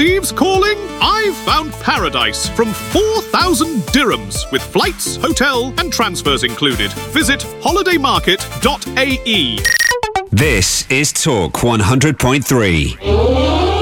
Maldives calling? I've found paradise from 4,000 dirhams with flights, hotel and transfers included. Visit holidaymarket.ae. This is Talk 100.3.